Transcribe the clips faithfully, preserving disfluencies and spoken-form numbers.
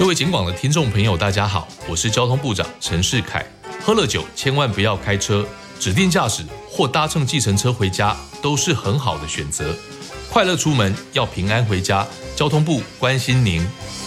各位警广的听众朋友大家好，我是交通部长陈世凯。喝了酒千万不要开车，指定驾驶或搭乘计程车回家都是很好的选择。快乐出门，要平安回家，交通部关心您。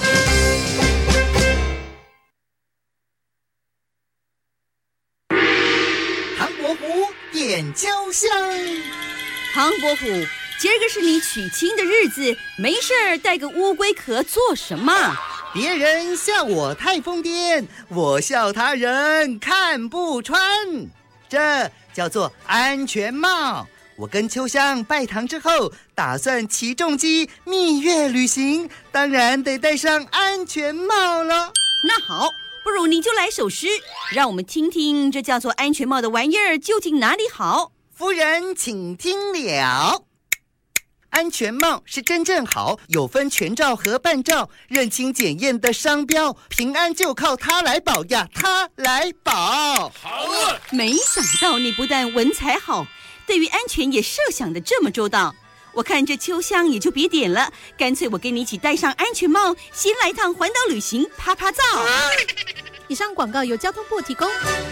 唐伯虎点秋香。 唐伯虎，今儿个是你娶亲的日子，没事儿带个乌龟壳做什么？ 别人笑我太疯癫，我笑他人看不穿。这叫做安全帽。我跟秋香拜堂之后，打算骑重机蜜月旅行，当然得戴上安全帽了。 那好，不如你就来首诗，让我们听听这叫做安全帽的玩意儿究竟哪里好。 夫人请听了。安全帽是真正好，有分全罩和半罩，认清检验的商标，平安就靠它来保呀，它来保。 好了， 没想到你不但文采好，对于安全也设想的这么周到。我看这秋香也就别点了，干脆我跟你一起戴上安全帽，先来趟环岛旅行，趴趴造。 啊、以上广告由交通部提供。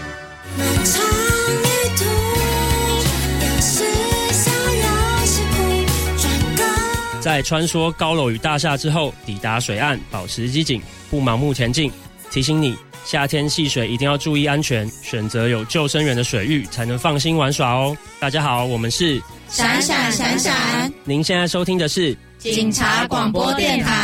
在穿梭高楼与大厦之后，抵达水岸，保持机警，不盲目前进。提醒你，夏天戏水一定要注意安全，选择有救生员的水域才能放心玩耍哦。大家好，我们是闪闪闪闪。 您现在收听的是警察广播电台。